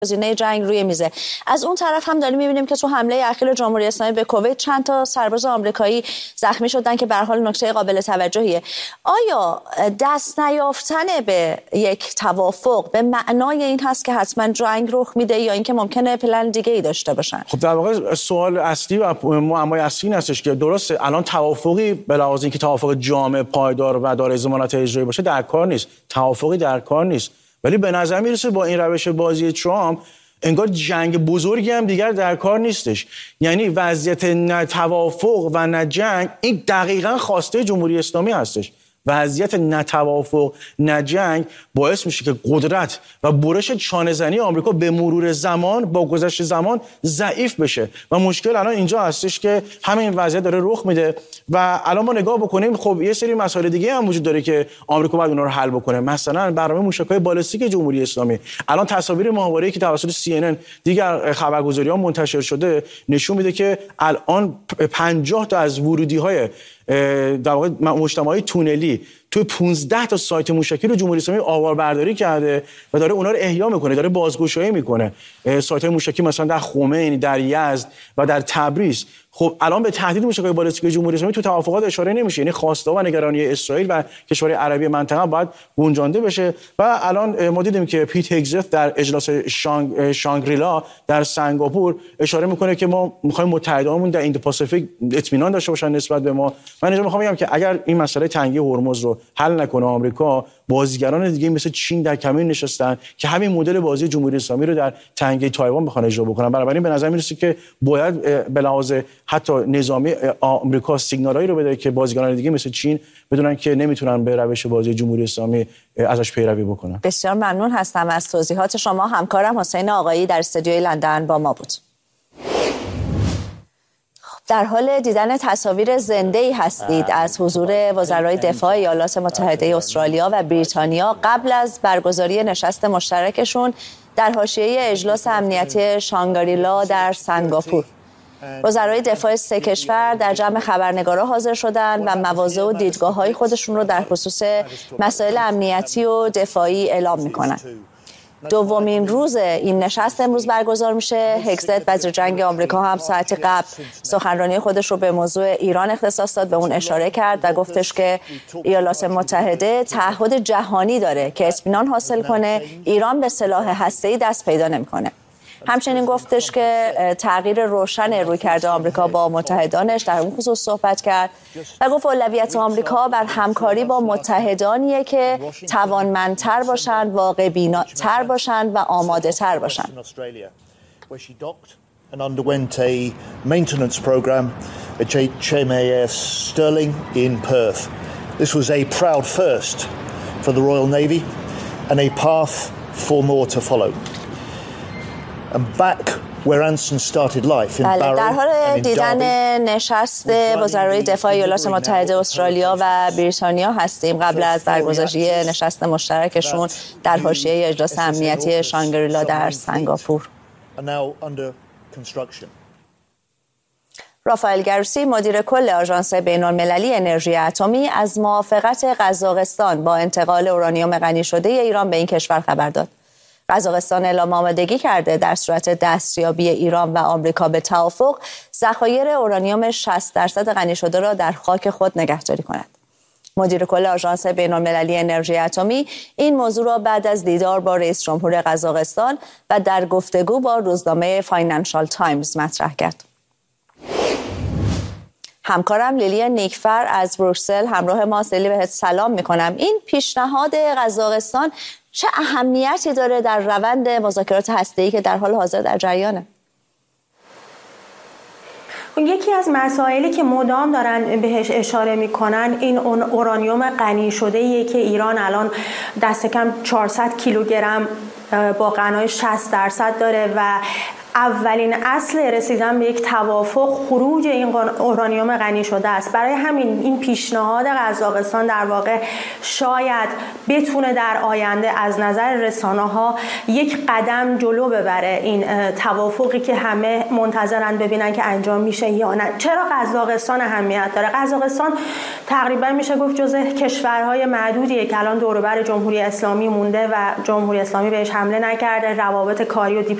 گزینه جنگ روی میزه. از اون طرف هم داریم می‌بینیم که تو حمله اخیر جمهوری اسلامی به کویت چند تا سرباز آمریکایی زخمی شدن که به هر حال نکته قابل توجهیه. آیا دست نیافتن به یک توافق به معنای این هست که حتما جنگ رخ میده یا اینکه ممکنه پلن دیگه‌ای داشته باشن؟ خب در واقع سوال اصلی و معمای اصلی این هستش که درسته الان توافقی به لحاظ اینکه توافق جامع پایدار و دارای ضمانت اجرایی باشه در کار نیست، توافقی در کار نیست. ولی به نظر میرسه با این روش بازی ترامپ انگار جنگ بزرگی هم دیگر در کار نیستش. یعنی وضعیت نه توافق و نه جنگ این دقیقاً خواسته جمهوری اسلامی هستش. وضعیت نه توافق نه جنگ باعث میشه که قدرت و برش چانه‌زنی آمریکا به مرور زمان با گذشت زمان ضعیف بشه و مشکل الان اینجا هستش که همین وضعیت داره رخ میده و الان ما نگاه بکنیم خب یه سری مسائل دیگه هم وجود داره که آمریکا باید اونها رو حل بکنه. مثلا برنامه موشک‌های بالستیک جمهوری اسلامی. الان تصاویر ماهواره‌ای که توسط CNN دیگر خبرگزاری‌ها منتشر شده نشون میده که الان 50 تا از ورودی‌های در واقع مجتمعات تونلی توی 15 تا سایت موشکی رو جمهوری اسلامی آواربرداری کرده و داره اونا رو احیا میکنه، داره بازگشایی میکنه. سایت موشکی مثلا در خمینی، در یزد و در تبریز. خب الان به تهدید موشک‌های بالستیک جمهوری اسلامی تو توافقات اشاره نمیشه. یعنی خواسته و نگرانی اسرائیل و کشورهای عربی منطقه باید گنجانده بشه و الان ما دیدیم که پیت هگزت در اجلاس شانگریلا در سنگاپور اشاره میکنه که ما می‌خوایم متحدانمون در ایندو پاسیفیک اطمینان داشته باشن نسبت به ما. من اینجا می‌خوام بگم که اگر این مسئله تنگی هرمز رو حل نکنه آمریکا، بازیگران دیگه مثل چین در کمین نشستن که همین مدل بازی جمهوری اسلامی رو در تنگه تایوان بخوان اجرا بکنن. بنابراین به نظر میرسه که باید به لحاظ حتی نظامی آمریکا سیگنالایی رو بده که بازیگران دیگه مثل چین بدونن که نمیتونن به روش بازی جمهوری اسلامی ازش پیروی بکنن. بسیار ممنون هستم از توضیحات شما. همکارم حسین آقایی در استودیوی لندن با ما بود. در حال دیدن تصاویر زنده‌ای هستید از حضور وزرای دفاع ایالات متحده استرالیا و بریتانیا قبل از برگزاری نشست مشترکشون در حاشیه اجلاس امنیتی شانگریلا در سنگاپور. وزرای دفاع سه کشور در جمع خبرنگارا حاضر شدند و مواضع و دیدگاه‌های خودشون رو در خصوص مسائل امنیتی و دفاعی اعلام می‌کنند. دومین روز این نشست امروز برگزار میشه. هگزت وزیر جنگ آمریکا هم ساعتی قبل سخنرانی خودش رو به موضوع ایران اختصاص داد، به اون اشاره کرد و گفتش که ایالات متحده تعهد جهانی داره که اطمینان حاصل کنه ایران به سلاح هسته‌ای دست پیدا نمی‌کنه. همچنین گفتش که تغییر روشن رویکرد آمریکا با متحدانش در اون خصوص صحبت کرد و گفت اولویت آمریکا بر همکاری با متحدانیه که توانمندتر باشن، واقع بین‌تر باشن و آماده تر باشن. And underwent a maintenance program at HMAS Stirling in Perth. This was a proud first for the Royal Navy and a path for more to follow. And back where Anson started life in Barrow. در حال دیدن نشست وزرای دفاع ایالات متحده استرالیا و بریتانیا هستیم قبل از برگزاری نشست مشترکشون در حاشیه اجلاس امنیتی شانگریلا در سنگاپور. رافائل گروسی مدیر کل آژانس بین‌المللی انرژی اتمی از موافقت قزاقستان با انتقال اورانیوم غنی شده ایران به این کشور خبر داد. قزاقستان اعلام آمادگی کرده در صورت دستیابی ایران و آمریکا به توافق ذخایر اورانیوم 60% غنی شده را در خاک خود نگهداری کند. مدیر کل آژانس بین‌المللی انرژی اتمی این موضوع را بعد از دیدار با رئیس جمهور قزاقستان و در گفتگو با روزنامه فاینانشال تایمز مطرح کرد. همکارم لیلی نیکفر از بروکسل همراه ماست. لیلی بهت سلام میکنم. این پیشنهاد قزاقستان چه اهمیتی داره در روند مذاکرات هسته‌ای که در حال حاضر در جریانه؟ یکی از مسائلی که مدام دارن بهش اشاره میکنن این اورانیوم غنی شده‌ایه که ایران الان دست کم 400 کیلوگرم با غنای 60% داره و اولین اصل رسیدن به یک توافق خروج این اورانیوم غنی شده است. برای همین این پیشنهاد قزاقستان در واقع شاید بتونه در آینده از نظر رسانه‌ها یک قدم جلو ببره این توافقی که همه منتظرن ببینن که انجام میشه یا نه. چرا قزاقستان اهمیت داره؟ قزاقستان تقریبا میشه گفت جزء کشورهای معدودیه که الان دور و بر جمهوری اسلامی مونده و جمهوری اسلامی بهش حمله نکرده، روابط کاری و